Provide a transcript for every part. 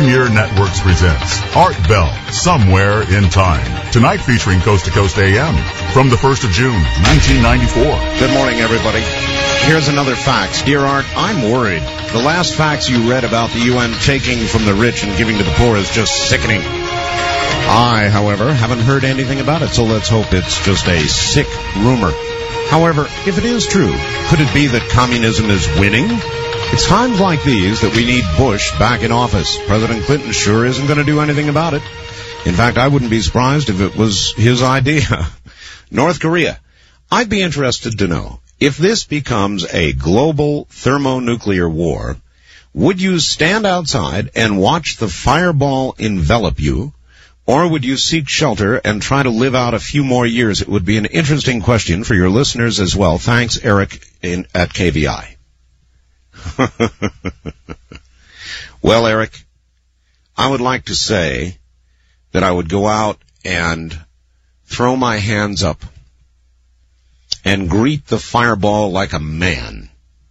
Premier Networks presents Art Bell, Somewhere in Time. Tonight featuring Coast to Coast AM from the 1st of June, 1994. Good morning, everybody. Here's another fax. Dear Art, I'm worried. The last fax you read about the UN taking from the rich and giving to the poor is just sickening. I, however, haven't heard anything about it, so let's hope it's just a sick rumor. However, if it is true, could it be that communism is winning? It's times like these that we need Bush back in office. President Clinton sure isn't going to do anything about it. In fact, I wouldn't be surprised if it was his idea. North Korea. I'd be interested to know, if this becomes a global thermonuclear war, would you stand outside and watch the fireball envelop you, or would you seek shelter and try to live out a few more years? It would be an interesting question for your listeners as well. Thanks, Eric at KVI. Well, Eric, I would like to say that I would go out and throw my hands up and greet the fireball like a man.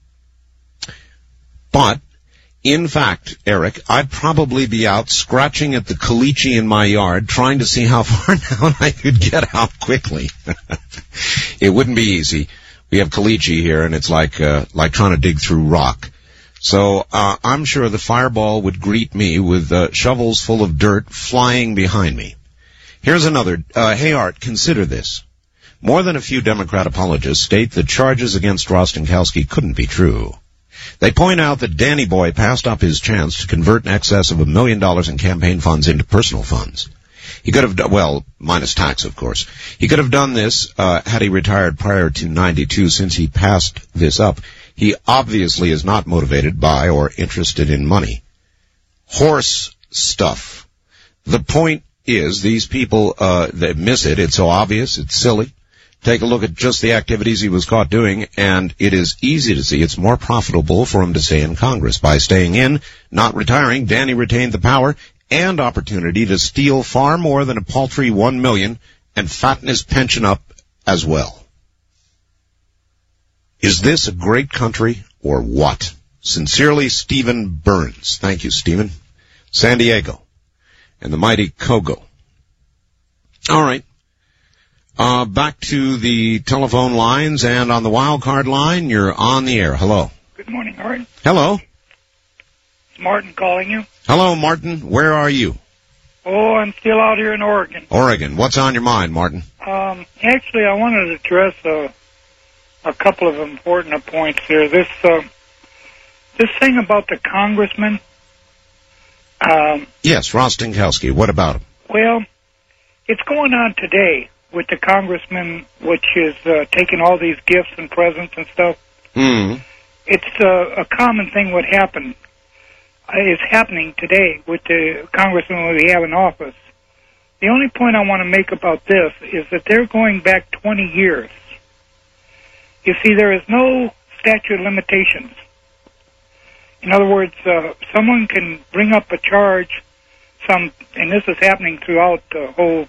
But, in fact, Eric, I'd probably be out scratching at the caliche in my yard, trying to see how far down I could get out quickly. It wouldn't be easy. We have caliche here, and it's like trying to dig through rock. So I'm sure the fireball would greet me with shovels full of dirt flying behind me. Here's another. Hey, Art, consider this. More than a few Democrat apologists state that charges against Rostenkowski couldn't be true. They point out that Danny Boy passed up his chance to convert in excess of $1 million in campaign funds into personal funds. He could have, well, minus tax, of course. He could have done this had he retired prior to 92, since he passed this up. He obviously is not motivated by or interested in money. Horse stuff. The point is, these people, they miss it. It's so obvious. It's silly. Take a look at just the activities he was caught doing, and it is easy to see it's more profitable for him to stay in Congress. By staying in, not retiring, Danny retained the power and opportunity to steal far more than a paltry $1 million and fatten his pension up as well. Is this a great country or what? Sincerely, Stephen Burns. Thank you, Stephen. San Diego and the mighty Kogo. All right. Back to the telephone lines, and on the wild card line, you're on the air. Hello. Good morning, Art. Hello. It's Martin calling you. Hello, Martin. Where are you? Oh, I'm still out here in Oregon. Oregon. What's on your mind, Martin? Actually, I wanted to address a couple of important points here. This thing about the congressman. Yes, Rostenkowski. What about him? Well, it's going on today with the congressman, which is taking all these gifts and presents and stuff. Mm. It's a common thing. What happened is happening today with the congressman we have in office. The only point I want to make about this is that they're going back 20 years. You see, there is no statute of limitations. In other words, someone can bring up a charge, and this is happening throughout the whole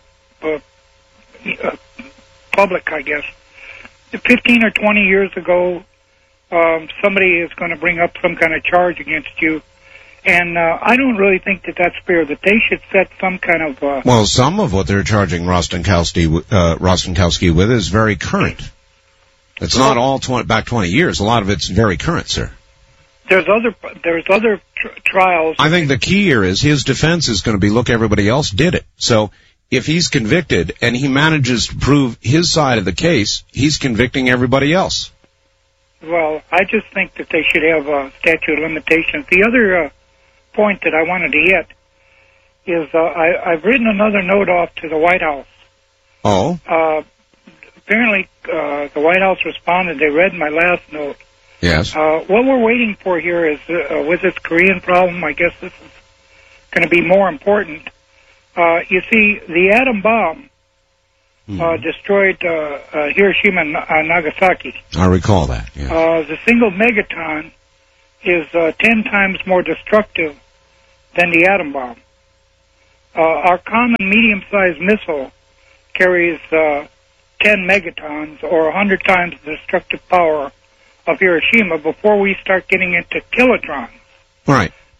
public, I guess. 15 or 20 years ago, somebody is going to bring up some kind of charge against you. And I don't really think that that's fair, that they should set some kind of... Well, some of what they're charging Rostenkowski with is very current. It's not all back 20 years. A lot of it's very current, sir. There's other trials. I think the key here is his defense is going to be, look, everybody else did it. So if he's convicted and he manages to prove his side of the case, he's convicting everybody else. Well, I just think that they should have a statute of limitations. The other point that I wanted to hit is I've written another note off to the White House. Oh? Apparently, the White House responded. They read my last note. Yes. What we're waiting for here is, with this Korean problem, I guess this is going to be more important. You see, the atom bomb destroyed Hiroshima and Nagasaki. I recall that, yes. The single megaton is 10 times more destructive than the atom bomb. Our common medium-sized missile carries 10 megatons, or 100 times the destructive power of Hiroshima, before we start getting into kilotrons. Right.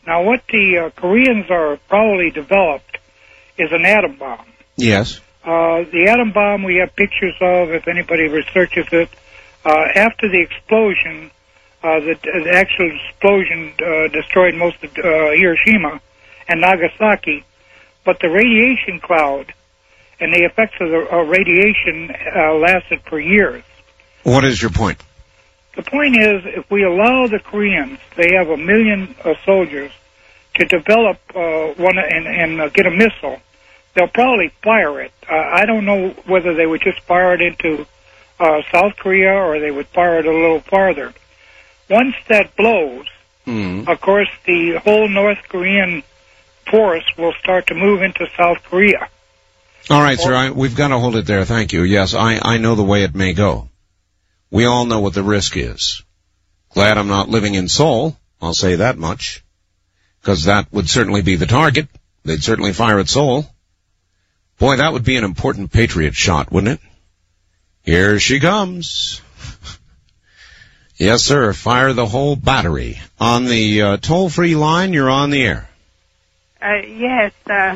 Now, what the Koreans are probably developed is an atom bomb. Yes. The atom bomb we have pictures of, if anybody researches it. After the explosion, the actual explosion destroyed most of Hiroshima and Nagasaki, but the radiation cloud and the effects of the radiation lasted for years. What is your point? The point is, if we allow the Koreans, they have 1 million soldiers, to develop one and get a missile, they'll probably fire it. I don't know whether they would just fire it into South Korea or they would fire it a little farther. Once that blows, of course, the whole North Korean force will start to move into South Korea. All right, sir, we've got to hold it there. Thank you. Yes, I know the way it may go. We all know what the risk is. Glad I'm not living in Seoul, I'll say that much, because that would certainly be the target. They'd certainly fire at Seoul. Boy, that would be an important Patriot shot, wouldn't it? Here she comes. Yes, sir, fire the whole battery. On the toll-free line, you're on the air. Yes,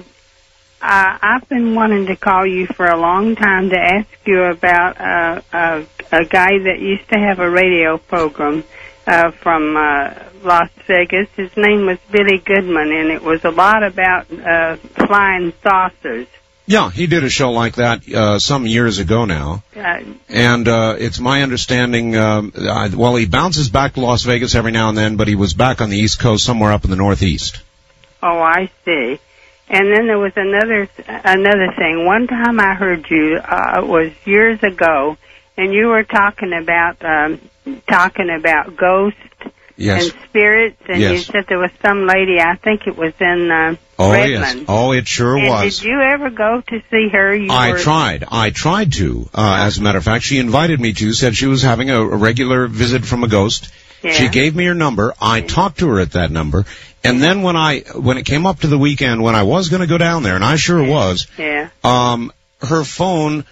I've been wanting to call you for a long time to ask you about a guy that used to have a radio program from Las Vegas. His name was Billy Goodman, and it was a lot about flying saucers. Yeah, he did a show like that some years ago now. And it's my understanding, well, he bounces back to Las Vegas every now and then, but he was back on the East Coast, somewhere up in the Northeast. Oh, I see. And then there was another thing. One time I heard you, it was years ago, and you were talking about ghosts and spirits, and you said there was some lady, I think it was in Redmond. Yes. Oh, it sure was. Did you ever go to see her? I tried to. As a matter of fact, she invited me to, said she was having a regular visit from a ghost. Yeah. She gave me her number. I talked to her at that number. And then when it came up to the weekend when I was going to go down there, and I sure was, her phone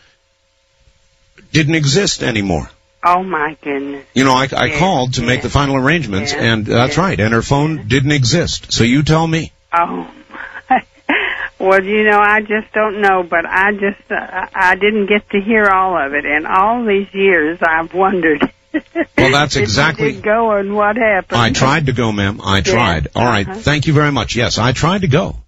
didn't exist anymore. Oh, my goodness. You know, I called to make the final arrangements, and that's right, and her phone didn't exist. So you tell me. Oh, well, you know, I just don't know, but I didn't get to hear all of it. And all these years, I've wondered. Well, that's exactly. Did you go, and what happened? I tried to go, ma'am. I tried. All right. Thank you very much. Yes, I tried to go.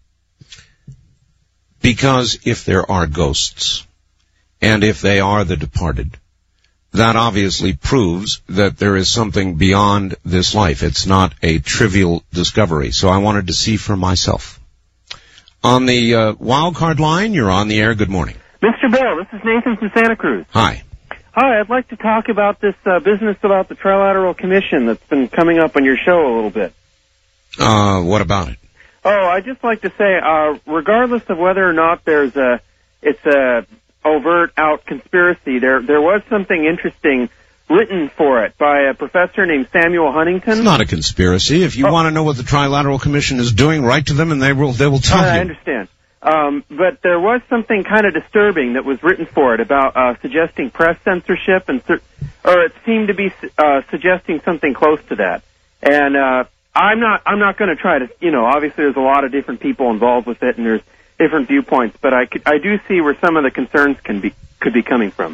Because if there are ghosts, and if they are the departed, that obviously proves that there is something beyond this life. It's not a trivial discovery. So I wanted to see for myself. On the wild card line, you're on the air. Good morning. Mr. Bill, this is Nathan from Santa Cruz. Hi. Hi, I'd like to talk about this business about the Trilateral Commission that's been coming up on your show a little bit. What about it? Oh, I'd just like to say, regardless of whether or not it's a overt out conspiracy, there was something interesting written for it by a professor named Samuel Huntington. It's not a conspiracy. If you want to know what the Trilateral Commission is doing, write to them and they will tell you. I understand. But there was something kind of disturbing that was written for it about suggesting press censorship, or it seemed to be suggesting something close to that. And I'm not going to try to, obviously there's a lot of different people involved with it, and there's different viewpoints, but I do see where some of the concerns could be coming from.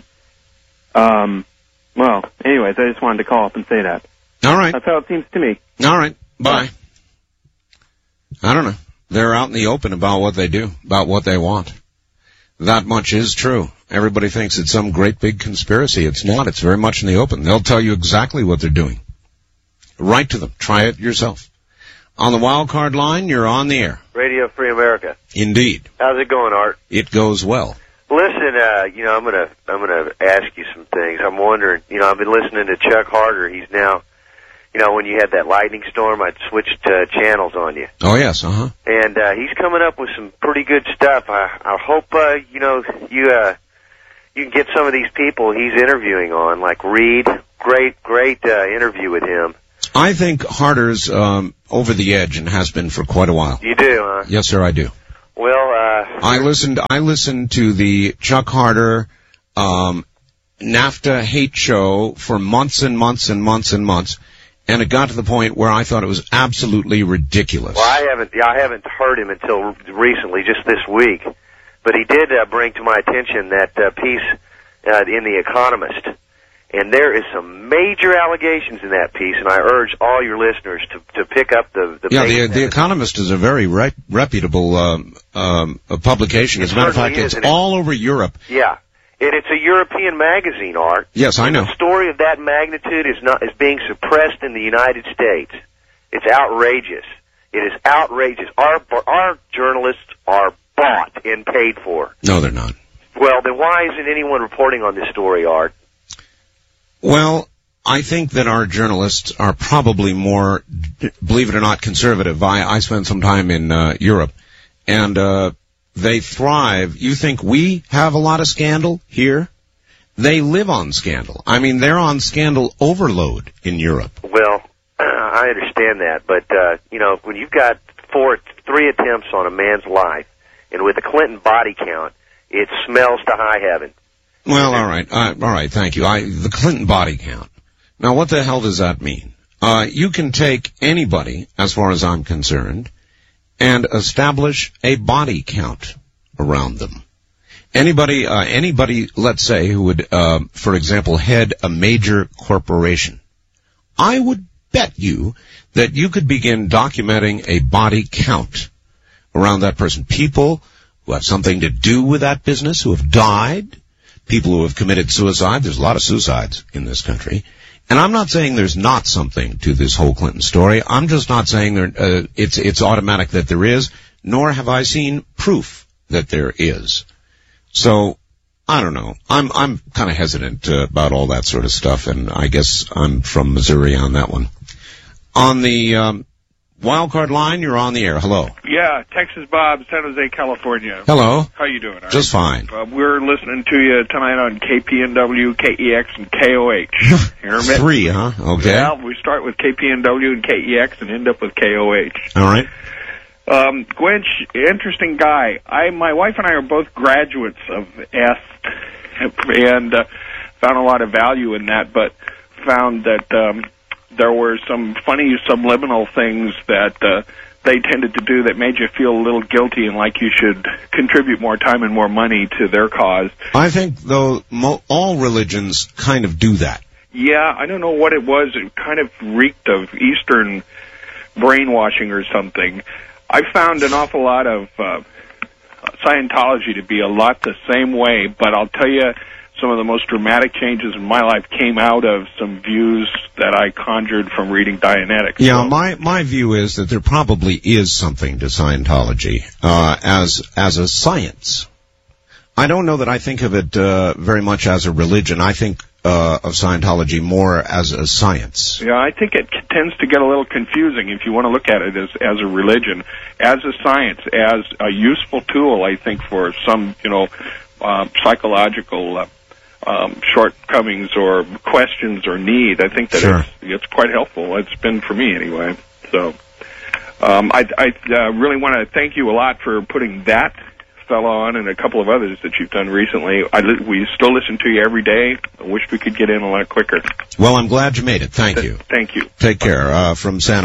Well, anyways, I just wanted to call up and say that. All right. That's how it seems to me. All right. Bye. I don't know. They're out in the open about what they do, about what they want. That much is true. Everybody thinks it's some great big conspiracy. It's not. It's very much in the open. They'll tell you exactly what they're doing. Write to them. Try it yourself. On the wild card line, you're on the air. Radio Free America. Indeed. How's it going, Art? It goes well. Listen, I'm gonna ask you some things. I'm wondering, I've been listening to Chuck Harder. He's now, when you had that lightning storm, I'd switched channels on you. Oh yes, uh-huh. And he's coming up with some pretty good stuff. I hope you can get some of these people he's interviewing on, like Reed. Great interview with him. I think Harder's over the edge and has been for quite a while. You do, huh? Yes, sir, I do. Well, I listened to the Chuck Harder NAFTA hate show for months and months and months and months, and it got to the point where I thought it was absolutely ridiculous. Well, I haven't heard him until recently, just this week. But he did bring to my attention that piece in The Economist. And there is some major allegations in that piece, and I urge all your listeners to pick up the The Economist is a very reputable publication. As a matter of fact, it's all over Europe. Yeah. And it's a European magazine, Art. Yes, I know. The story of that magnitude is being suppressed in the United States. It's outrageous. It is outrageous. Our journalists are bought and paid for. No, they're not. Well, then why isn't anyone reporting on this story, Art? Well, I think that our journalists are probably more, believe it or not, conservative. I spent some time in Europe, and they thrive. You think we have a lot of scandal here? They live on scandal. I mean, they're on scandal overload in Europe. Well, I understand that, but when you've got three attempts on a man's life, and with a Clinton body count, it smells to high heaven. Well, all right, thank you. The Clinton body count. Now, what the hell does that mean? You can take anybody, as far as I'm concerned, and establish a body count around them. Anybody, let's say, who would, for example, head a major corporation. I would bet you that you could begin documenting a body count around that person. People who have something to do with that business, who have died, people who have committed suicide. There's a lot of suicides in this country. And I'm not saying there's not something to this whole Clinton story. I'm just not saying it's automatic that there is, nor have I seen proof that there is. So, I don't know. I'm kind of hesitant about all that sort of stuff, and I guess I'm from Missouri on that one. On the wildcard line, you're on the air. Hello. Yeah, Texas Bob, San Jose, California. Hello. How you doing? Just fine. We're listening to you tonight on KPNW, KEX, and KOH. Three, huh? Okay. Yeah, we start with KPNW and KEX and end up with KOH. All right. Gwench, interesting guy. My wife and I are both graduates of EST, and found a lot of value in that, but found that there were some funny subliminal things that they tended to do that made you feel a little guilty and like you should contribute more time and more money to their cause. I think, though, all religions kind of do that. Yeah, I don't know what it was. It kind of reeked of Eastern brainwashing or something. I found an awful lot of Scientology to be a lot the same way, but I'll tell you, some of the most dramatic changes in my life came out of some views that I conjured from reading Dianetics. Yeah, my view is that there probably is something to Scientology as a science. I don't know that I think of it very much as a religion. I think of Scientology more as a science. Yeah, I think it tends to get a little confusing if you want to look at it as a religion. As a science, as a useful tool, I think, for some, psychological shortcomings or questions or need. I think that sure. It's quite helpful. It's been for me anyway. So I really want to thank you a lot for putting that fellow on and a couple of others that you've done recently. We still listen to you every day. I wish we could get in a lot quicker. Well, I'm glad you made it. Thank you. Thank you. Take care. From San